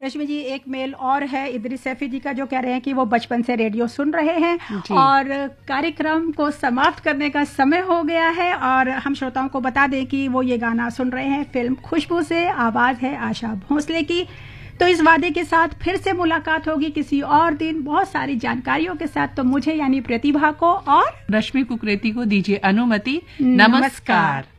रश्मि जी, एक मेल और है इदरीस सैफी जी का, जो कह रहे हैं कि वो बचपन से रेडियो सुन रहे हैं और कार्यक्रम को समाप्त करने का समय हो गया है। और हम श्रोताओं को बता दें कि वो ये गाना सुन रहे हैं फिल्म खुशबू से, आवाज है आशा भोसले की। तो इस वादे के साथ फिर से मुलाकात होगी किसी और दिन बहुत सारी जानकारियों के साथ। तो मुझे यानी प्रतिभा को और रश्मि कुकरेती को दीजिए अनुमति। नमस्कार।